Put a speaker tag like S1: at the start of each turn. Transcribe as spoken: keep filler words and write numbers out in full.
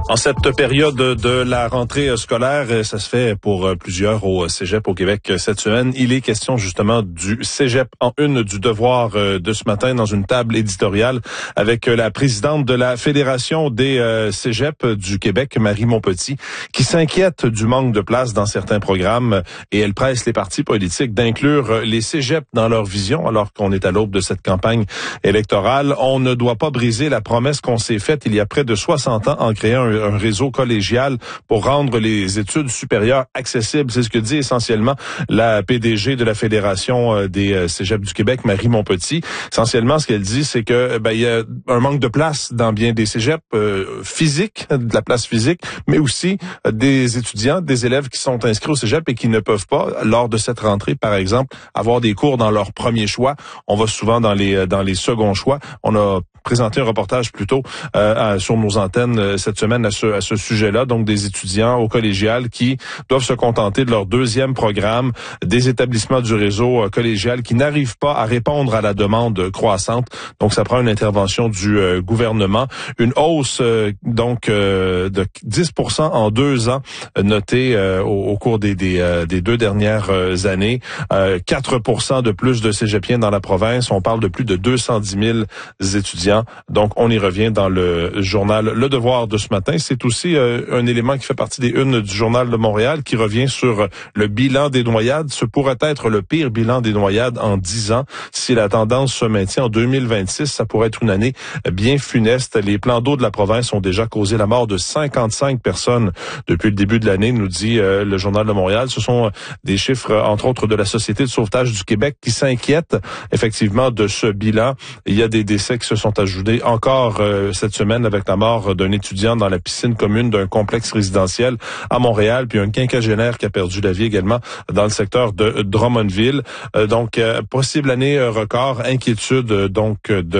S1: En cette période de la rentrée scolaire, ça se fait pour plusieurs au Cégep au Québec cette semaine. Il est question justement du Cégep en une du Devoir de ce matin dans une table éditoriale avec la présidente de la Fédération des Cégeps du Québec, Marie Montpetit, qui s'inquiète du manque de place dans certains programmes et elle presse les partis politiques d'inclure les Cégeps dans leur vision alors qu'on est à l'aube de cette campagne électorale. On ne doit pas briser la promesse qu'on s'est faite il y a près de soixante ans en créant un un réseau collégial pour rendre les études supérieures accessibles. C'est ce que dit essentiellement la P D G de la Fédération des Cégeps du Québec, Marie Montpetit. Essentiellement, ce qu'elle dit, c'est que ben, il y a un manque de place dans bien des cégeps euh, physiques, de la place physique, mais aussi euh, des étudiants, des élèves qui sont inscrits au cégep et qui ne peuvent pas, lors de cette rentrée, par exemple, avoir des cours dans leur premier choix. On va souvent dans les dans les seconds choix. On a présenté un reportage plutôt euh, sur nos antennes euh, cette semaine à ce, à ce sujet-là, donc des étudiants au collégial qui doivent se contenter de leur deuxième programme, des établissements du réseau euh, collégial qui n'arrivent pas à répondre à la demande croissante. Donc ça prend une intervention du euh, gouvernement, une hausse euh, donc euh, de dix pour cent en deux ans notée euh, au, au cours des, des, euh, des deux dernières euh, années, euh, quatre pour cent de plus de cégepiens dans la province. On parle de plus de deux cent dix mille étudiants. Donc, on y revient dans le journal Le Devoir de ce matin. C'est aussi euh, un élément qui fait partie des unes du Journal de Montréal qui revient sur le bilan des noyades. Ce pourrait être le pire bilan des noyades en dix ans. Si la tendance se maintient en deux mille vingt-six, ça pourrait être une année bien funeste. Les plans d'eau de la province ont déjà causé la mort de cinquante-cinq personnes depuis le début de l'année, nous dit euh, le Journal de Montréal. Ce sont des chiffres, entre autres, de la Société de sauvetage du Québec qui s'inquiète effectivement de ce bilan. Il y a des décès qui se sont ajoutés encore euh, cette semaine avec la mort d'un étudiant dans la piscine commune d'un complexe résidentiel à Montréal, puis un quinquagénaire qui a perdu la vie également dans le secteur de Drummondville. Euh, donc, euh, possible année record, inquiétude donc de